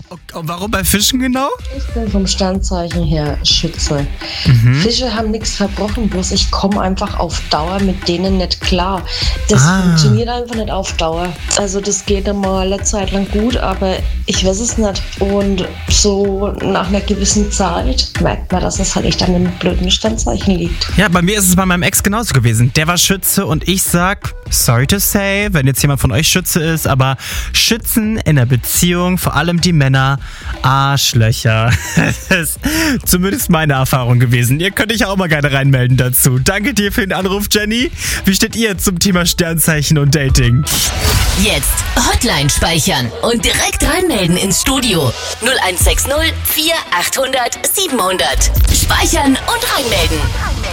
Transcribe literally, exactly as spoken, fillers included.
Und warum bei Fischen genau? Ich bin vom Sternzeichen her Schütze. Mhm. Fische haben nichts verbrochen, bloß ich komme einfach auf Dauer mit denen nicht klar. Das Ah. funktioniert einfach nicht auf Dauer. Also das geht einmal eine Zeit lang gut, aber ich weiß es nicht. Und so nach einer gewissen Zeit merkt man, dass es halt echt an dem blöden Sternzeichen liegt. Ja, bei mir ist es bei meinem Ex genauso gewesen. Der war Schütze und ich sag, sorry to say, wenn jetzt jemand von euch Schütze ist, aber Schützen in der Beziehung, vor allem die Männer, Arschlöcher. Das ist zumindest meine Erfahrung gewesen. Ihr könnt euch auch mal gerne reinmelden dazu. Danke dir für den Anruf, Jenny. Wie steht ihr zum Thema Sternzeichen und Dating? Jetzt Hotline speichern und direkt reinmelden ins Studio. null eins sechs null vier achthundert siebenhundert. Speichern und reinmelden.